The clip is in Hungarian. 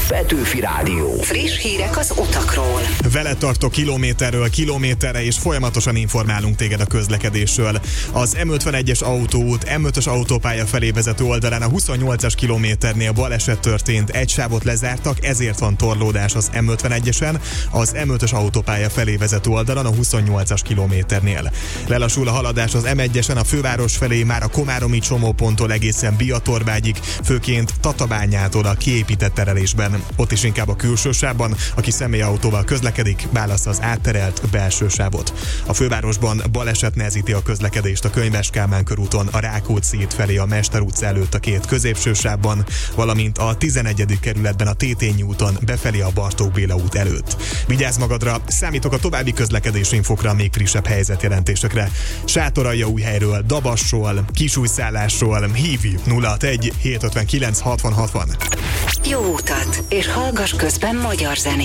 Petőfi Rádió. Friss hírek az utakról. Veled tartok kilométerről kilométerre, és folyamatosan informálunk téged a közlekedésről. Az M51-es autóút, M5-ös autópálya felé vezető oldalán a 28-as kilométernél baleset történt, egy sávot lezártak, ezért van torlódás az M51-esen, az M5-ös autópálya felé vezető oldalon a 28-as kilométernél. Lelassul a haladás az M1-esen a főváros felé, már a komáromi csomóponttól egészen Biatorbágyig, főként Tatabányától a kiépített terelésben. Ott is inkább a külső sávban, aki személyautóval közlekedik, válassza az átterelt belső sávot. A fővárosban baleset nehezíti a közlekedést a Könyves Kálmán körúton, a Rákóczi híd felé a Mester utca előtt a két középső sávban, valamint a 11. kerületben a Tétényi úton befelé a Bartók Béla út előtt. Vigyázz magadra, számítok a további közlekedési infokra, még frissebb helyzetjelentésekre. Sátoraljaújhelyről, Dabasról, Kisújszállásról hívj 061 759 60 60. Jó utat, és hallgass közben magyar zenét.